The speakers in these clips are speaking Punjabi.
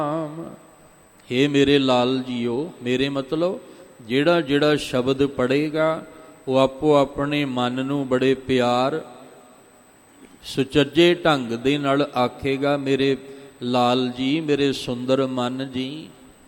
ਰਾਮ। हे मेरे लाल जीओ, मेरे मतलब ਜਿਹੜਾ ਜਿਹੜਾ ਸ਼ਬਦ ਪੜ੍ਹੇਗਾ ਉਹ ਆਪੋ ਆਪਣੇ ਮਨ ਨੂੰ ਬੜੇ ਪਿਆਰ ਸੁਚੱਜੇ ਢੰਗ ਦੇ ਨਾਲ ਆਖੇਗਾ, ਮੇਰੇ ਲਾਲ ਜੀ, ਮੇਰੇ ਸੁੰਦਰ ਮਨ ਜੀ।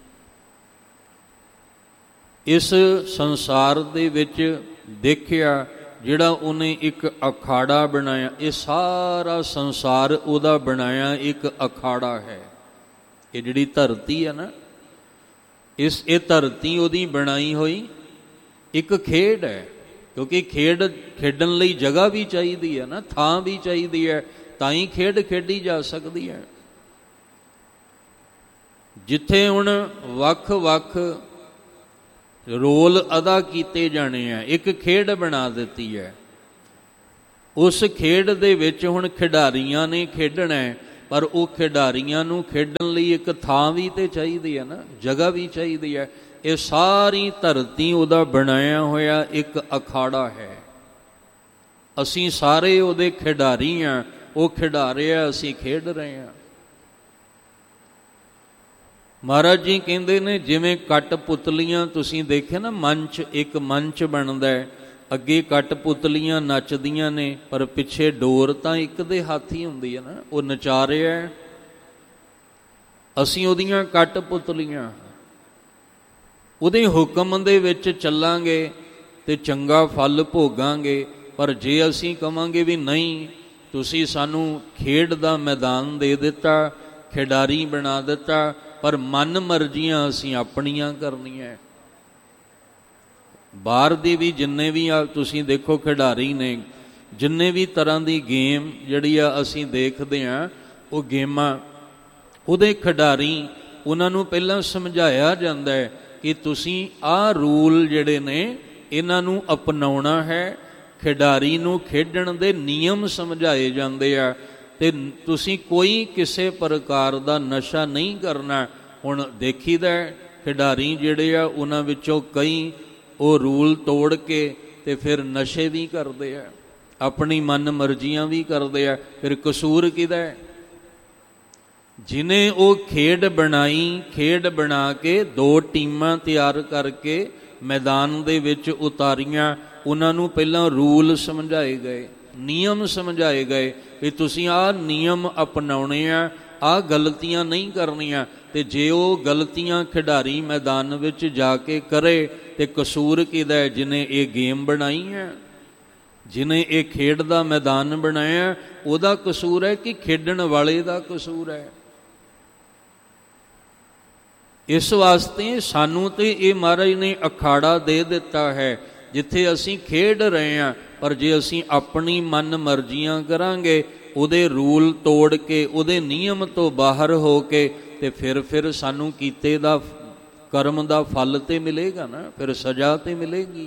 ਇਸ ਸੰਸਾਰ ਦੇ ਵਿੱਚ ਦੇਖਿਆ ਜਿਹੜਾ ਉਹਨੇ ਇੱਕ ਅਖਾੜਾ ਬਣਾਇਆ, ਇਹ ਸਾਰਾ ਸੰਸਾਰ ਉਹਦਾ ਬਣਾਇਆ ਇੱਕ ਅਖਾੜਾ ਹੈ। ਇਹ ਜਿਹੜੀ ਧਰਤੀ ਹੈ ਨਾ, ਇਹ ਧਰਤੀ ਉਹਦੀ ਬਣਾਈ ਹੋਈ ਇੱਕ ਖੇਡ ਹੈ। ਕਿਉਂਕਿ ਖੇਡਣ ਲਈ ਜਗ੍ਹਾ ਵੀ ਚਾਹੀਦੀ ਹੈ ਨਾ, ਥਾਂ ਵੀ ਚਾਹੀਦੀ ਹੈ, ਤਾਂ ਹੀ ਖੇਡ ਖੇਡੀ ਜਾ ਸਕਦੀ ਹੈ। ਜਿੱਥੇ ਹੁਣ ਵੱਖ-ਵੱਖ ਰੋਲ ਅਦਾ ਕੀਤੇ ਜਾਣੇ ਆ, ਇੱਕ ਖੇਡ ਬਣਾ ਦਿੱਤੀ ਹੈ। ਉਸ ਖੇਡ ਦੇ ਵਿੱਚ ਹੁਣ ਖਿਡਾਰੀਆਂ ਨੇ ਖੇਡਣਾ ਹੈ, ਪਰ ਉਹ ਖਿਡਾਰੀਆਂ ਨੂੰ ਖੇਡਣ ਲਈ ਇੱਕ ਥਾਂ ਵੀ ਤੇ ਚਾਹੀਦੀ ਹੈ ਨਾ, ਜਗ੍ਹਾ ਵੀ ਚਾਹੀਦੀ ਹੈ। ਇਹ ਸਾਰੀ ਧਰਤੀ ਉਹਦਾ ਬਣਾਇਆ ਹੋਇਆ ਇੱਕ ਅਖਾੜਾ ਹੈ। ਅਸੀਂ ਸਾਰੇ ਉਹਦੇ ਖਿਡਾਰੀ ਹਾਂ, ਉਹ ਖਿਡਾ ਰਿਹਾ, ਅਸੀਂ ਖੇਡ ਰਹੇ ਹਾਂ। ਮਹਾਰਾਜ ਜੀ ਕਹਿੰਦੇ ਨੇ ਜਿਵੇਂ ਕਠਪੁਤਲੀਆਂ ਤੁਸੀਂ ਦੇਖਿਆ ਨਾ, ਇੱਕ ਮੰਚ ਬਣਦਾ ਹੈ, ਅੱਗੇ ਕਠਪੁਤਲੀਆਂ ਨੱਚਦੀਆਂ ਨੇ, ਪਰ ਪਿੱਛੇ ਡੋਰ ਤਾਂ ਇੱਕ ਦੇ ਹੱਥ ਹੀ ਹੁੰਦੀ ਹੈ ਨਾ, ਉਹ ਨਚਾ ਰਿਹਾ। ਅਸੀਂ ਉਹਦੀਆਂ ਕਠਪੁਤਲੀਆਂ, ਉਹਦੇ ਹੁਕਮ ਦੇ ਵਿੱਚ ਚੱਲਾਂਗੇ ਤੇ ਚੰਗਾ ਫਲ ਭੋਗਾਂਗੇ। ਪਰ ਜੇ ਅਸੀਂ ਕਵਾਂਗੇ ਵੀ ਨਹੀਂ, ਤੁਸੀਂ ਸਾਨੂੰ ਖੇਡ ਦਾ ਮੈਦਾਨ ਦੇ ਦਿੱਤਾ, ਖਿਡਾਰੀ ਬਣਾ ਦਿੱਤਾ, ਪਰ ਮਨ ਮਰਜ਼ੀਆਂ ਅਸੀਂ ਆਪਣੀਆਂ ਕਰਨੀਆਂ। ਬਾਹਰ ਦੇ ਵੀ ਜਿੰਨੇ ਵੀ ਆ ਤੁਸੀਂ ਦੇਖੋ ਖਿਡਾਰੀ ਨੇ, ਜਿੰਨੇ ਵੀ ਤਰ੍ਹਾਂ ਦੀ ਗੇਮ ਜਿਹੜੀ ਆ ਅਸੀਂ ਦੇਖਦੇ ਹਾਂ, ਉਹ ਗੇਮਾਂ ਉਹਦੇ ਖਿਡਾਰੀ, ਉਹਨਾਂ ਨੂੰ ਪਹਿਲਾਂ ਸਮਝਾਇਆ ਜਾਂਦਾ ਹੈ ਕਿ ਤੁਸੀਂ ਆਹ ਰੂਲ ਜਿਹੜੇ ਨੇ ਇਹਨਾਂ ਨੂੰ ਅਪਣਾਉਣਾ ਹੈ। ਖਿਡਾਰੀ ਨੂੰ ਖੇਡਣ ਦੇ ਨਿਯਮ ਸਮਝਾਏ ਜਾਂਦੇ ਆ, ਤੇ ਤੁਸੀਂ ਕੋਈ ਕਿਸੇ ਪ੍ਰਕਾਰ ਦਾ ਨਸ਼ਾ ਨਹੀਂ ਕਰਨਾ। ਹੁਣ ਦੇਖੀਦਾ ਖਿਡਾਰੀ ਜਿਹੜੇ ਆ, ਉਹਨਾਂ ਵਿੱਚੋਂ ਕਈ ਉਹ ਰੂਲ ਤੋੜ ਕੇ ਤੇ ਫਿਰ ਨਸ਼ੇ ਵੀ ਕਰਦੇ ਆ, ਆਪਣੀ ਮਨ ਮਰਜ਼ੀਆਂ ਵੀ ਕਰਦੇ ਆ। ਫਿਰ ਕਸੂਰ ਕਿਹਦਾ ਹੈ? ਜਿਹਨੇ ਉਹ ਖੇਡ ਬਣਾਈ, ਖੇਡ ਬਣਾ ਕੇ 2 ਟੀਮਾਂ ਤਿਆਰ ਕਰਕੇ ਮੈਦਾਨ ਦੇ ਵਿੱਚ ਉਤਾਰੀਆਂ, ਉਹਨਾਂ ਨੂੰ ਪਹਿਲਾਂ ਰੂਲ ਸਮਝਾਏ ਗਏ, ਨਿਯਮ ਸਮਝਾਏ ਗਏ ਵੀ ਤੁਸੀਂ ਆਹ ਨਿਯਮ ਅਪਣਾਉਣੇ ਆ, ਆਹ ਗਲਤੀਆਂ ਨਹੀਂ ਕਰਨੀਆਂ। ਤੇ ਜੇ ਉਹ ਗਲਤੀਆਂ ਖਿਡਾਰੀ ਮੈਦਾਨ ਵਿੱਚ ਜਾ ਕੇ ਕਰੇ ਤੇ ਕਸੂਰ ਕਿਹਦਾ ਹੈ? ਜਿਹਨੇ ਇਹ ਗੇਮ ਬਣਾਈ ਹੈ, ਜਿਹਨੇ ਇਹ ਖੇਡ ਦਾ ਮੈਦਾਨ ਬਣਾਇਆ, ਉਹਦਾ ਕਸੂਰ ਹੈ ਕਿ ਖੇਡਣ ਵਾਲੇ ਦਾ ਕਸੂਰ ਹੈ? ਇਸ ਵਾਸਤੇ ਸਾਨੂੰ ਤੇ ਇਹ ਮਹਾਰਾਜ ਨੇ ਅਖਾੜਾ ਦੇ ਦਿੱਤਾ ਹੈ ਜਿੱਥੇ ਅਸੀਂ ਖੇਡ ਰਹੇ ਹਾਂ, ਪਰ ਜੇ ਅਸੀਂ ਆਪਣੀ ਮਨ ਮਰਜ਼ੀਆਂ ਕਰਾਂਗੇ, ਉਹਦੇ ਰੂਲ ਤੋੜ ਕੇ, ਉਹਦੇ ਨਿਯਮ ਤੋਂ ਬਾਹਰ ਹੋ ਕੇ, ਤੇ ਫਿਰ ਸਾਨੂੰ ਕੀਤੇ ਦਾ ਕਰਮ ਦਾ ਫਲ ਤੇ ਮਿਲੇਗਾ ਨਾ, ਫਿਰ ਸਜ਼ਾ ਤੇ ਮਿਲੇਗੀ।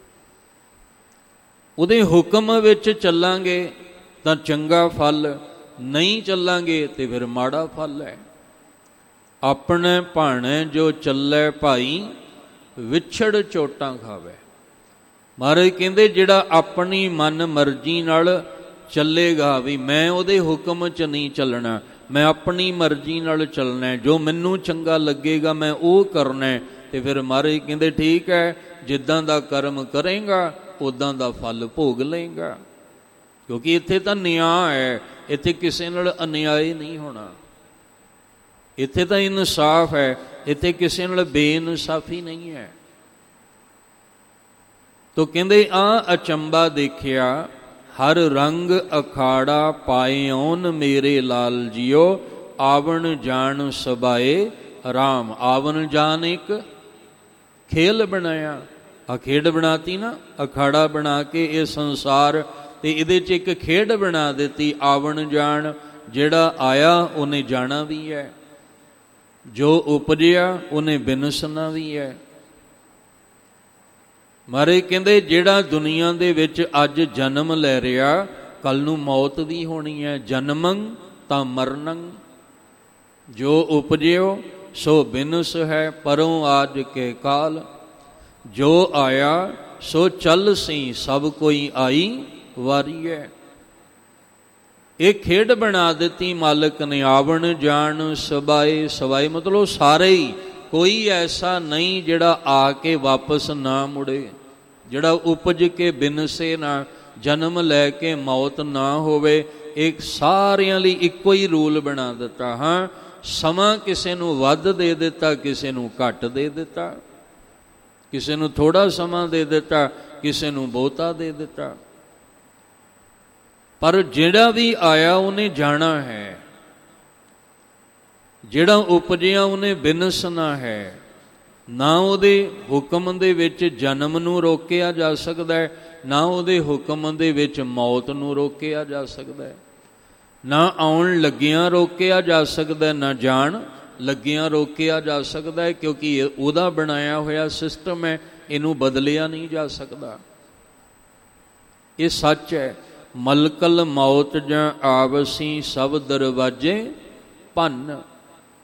ਉਹਦੇ ਹੁਕਮ ਵਿੱਚ ਚੱਲਾਂਗੇ ਤਾਂ ਚੰਗਾ ਫਲ, ਨਹੀਂ ਚੱਲਾਂਗੇ ਤੇ ਫਿਰ ਮਾੜਾ ਫਲ ਹੈ। ਆਪਣੇ ਭਾਣੇ ਜੋ ਚੱਲੇ ਭਾਈ, ਵਿਛੜ ਚੋਟਾਂ ਖਾਵੇ। ਮਹਾਰਾਜ ਕਹਿੰਦੇ ਜਿਹੜਾ ਆਪਣੀ ਮਨ ਮਰਜ਼ੀ ਨਾਲ ਚੱਲੇਗਾ, ਵੀ ਮੈਂ ਉਹਦੇ ਹੁਕਮ 'ਚ ਨਹੀਂ ਚੱਲਣਾ, ਮੈਂ ਆਪਣੀ ਮਰਜ਼ੀ ਨਾਲ ਚੱਲਣਾ, ਜੋ ਮੈਨੂੰ ਚੰਗਾ ਲੱਗੇਗਾ ਮੈਂ ਉਹ ਕਰਨਾ, ਤੇ ਫਿਰ ਮਹਾਰਾਜ ਕਹਿੰਦੇ ਠੀਕ ਹੈ, ਜਿੱਦਾਂ ਦਾ ਕਰਮ ਕਰੇਗਾ ਉੱਦਾਂ ਦਾ ਫਲ ਭੋਗ ਲਏਗਾ। ਕਿਉਂਕਿ ਇੱਥੇ ਤਾਂ ਨਿਆਂ ਹੈ, ਇੱਥੇ ਕਿਸੇ ਨਾਲ ਅਨਿਆਏ ਨਹੀਂ ਹੋਣਾ, ਇੱਥੇ ਤਾਂ ਇਨਸਾਫ ਹੈ, ਇੱਥੇ ਕਿਸੇ ਨਾਲ ਬੇਇਨਸਾਫੀ ਨਹੀਂ ਹੈ। ਤੋ ਕਹਿੰਦੇ ਆ ਅਚੰਬਾ ਦੇਖਿਆ, ਹਰ ਰੰਗ ਅਖਾੜਾ ਪਾਇਓਨ ਮੇਰੇ ਲਾਲ ਜੀਓ, ਆਵਣ ਜਾਣ ਸਬਾਏ ਰਾਮ। ਆਵਣ ਜਾਣ ਇੱਕ ਖੇਲ ਬਣਾਇਆ, ਆ ਖੇਡ ਬਣਾਤੀ ਨਾ, ਅਖਾੜਾ ਬਣਾ ਕੇ ਇਹ ਸੰਸਾਰ, ਤੇ ਇਹਦੇ 'ਚ ਇੱਕ ਖੇਡ ਬਣਾ ਦਿੱਤੀ, ਆਵਣ ਜਾਣ। ਜਿਹੜਾ ਆਇਆ ਉਹਨੇ ਜਾਣਾ ਵੀ ਹੈ, ਜੋ ਉਪਜਿਆ ਉਹਨੇ ਬਿਨਸਣਾ ਵੀ ਹੈ। ਮਹਾਰਾਜ ਕਹਿੰਦੇ ਜਿਹੜਾ ਦੁਨੀਆ ਦੇ ਵਿੱਚ ਅੱਜ ਜਨਮ ਲੈ ਰਿਹਾ, ਕੱਲ ਨੂੰ ਮੌਤ ਵੀ ਹੋਣੀ ਹੈ। ਜਨਮੰ ਤਾਂ ਮਰਨੰ, ਜੋ ਉਪਜਿਓ ਸੋ ਬਿਨਸ ਹੈ, ਪਰੋਂ ਆਜ ਕੇ ਕਾਲ। ਜੋ ਆਇਆ ਸੋ ਚੱਲ ਸੀ, ਸਭ ਕੋਈ ਆਈ ਵਾਰੀ ਹੈ। ਇਹ ਖੇਡ ਬਣਾ ਦਿੱਤੀ ਮਾਲਕ ਨੇ। ਆਵਣ ਜਾਣ ਸਬਾਏ, ਸਬਾਏ ਮਤਲਬ ਸਾਰੇ ਹੀ, ਕੋਈ ਐਸਾ ਨਹੀਂ ਜਿਹੜਾ ਆ ਕੇ ਵਾਪਸ ਨਾ ਮੁੜੇ, ਜਿਹੜਾ ਉਪਜ ਕੇ ਬਿਨਸੇ ਨਾ, ਜਨਮ ਲੈ ਕੇ ਮੌਤ ਨਾ ਹੋਵੇ। ਇੱਕ ਸਾਰਿਆਂ ਲਈ ਇੱਕੋ ਹੀ ਰੂਲ ਬਣਾ ਦਿੱਤਾ। ਹਾਂ, ਸਮਾਂ ਕਿਸੇ ਨੂੰ ਵੱਧ ਦੇ ਦਿੱਤਾ, ਕਿਸੇ ਨੂੰ ਘੱਟ ਦੇ ਦਿੱਤਾ, ਕਿਸੇ ਨੂੰ ਥੋੜ੍ਹਾ ਸਮਾਂ ਦੇ ਦਿੱਤਾ, ਕਿਸੇ ਨੂੰ ਬਹੁਤਾ ਦੇ ਦਿੱਤਾ। ਪਰ ਜਿਹੜਾ ਵੀ ਆਇਆ ਉਹਨੇ ਜਾਣਾ ਹੈ, ਜਿਹੜਾ ਉਪਜਿਆ ਉਹਨੇ ਬਿਨਸਣਾ ਹੈ। ਨਾ ਉਹਦੇ ਹੁਕਮ ਦੇ ਵਿੱਚ ਜਨਮ ਨੂੰ ਰੋਕਿਆ ਜਾ ਸਕਦਾ ਹੈ, ਨਾ ਉਹਦੇ ਹੁਕਮ ਦੇ ਵਿੱਚ ਮੌਤ ਨੂੰ ਰੋਕਿਆ ਜਾ ਸਕਦਾ ਹੈ, ਨਾ ਆਉਣ ਲੱਗਿਆਂ ਰੋਕਿਆ ਜਾ ਸਕਦਾ, ਨਾ ਜਾਣ ਲੱਗਿਆਂ ਰੋਕਿਆ ਜਾ ਸਕਦਾ ਹੈ, ਕਿਉਂਕਿ ਇਹ ਉਹਦਾ ਬਣਾਇਆ ਹੋਇਆ ਸਿਸਟਮ ਹੈ, ਇਹਨੂੰ ਬਦਲਿਆ ਨਹੀਂ ਜਾ ਸਕਦਾ। ਇਹ ਸੱਚ ਹੈ। ਮਲਕਲ ਮੌਤ ਜਾਂ ਆਵਸੀ ਸਭ ਦਰਵਾਜੇ ਭੰਨ।